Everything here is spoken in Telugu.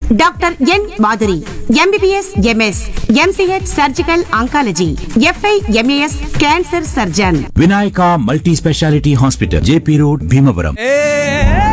Doctor N Madhuri, MBBS, MS, MCh surgical oncology, f i, MAS cancer surgeon. Vinayaka multi speciality hospital, JP road, Bhimavaram.